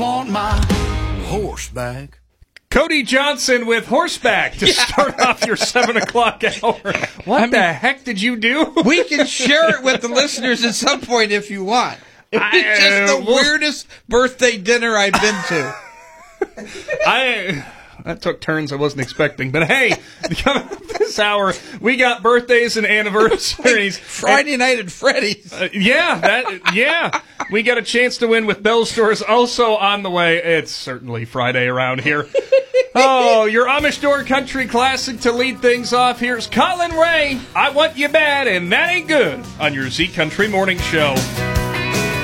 on my horseback. Cody Johnson with Horseback to start off your 7 o'clock hour. What the heck did you do? We can share it with the listeners at some point if you want. It's just the weirdest birthday dinner I've been to. That took turns I wasn't expecting. But hey, this hour, we got birthdays and anniversaries. Friday night at Freddy's. Yeah. We got a chance to win with Bell Stores also on the way. It's certainly Friday around here. Oh, your Amish Door Country Classic to lead things off. Here's Colin Ray, I Want You Bad, and That Ain't Good on your Z Country Morning Show.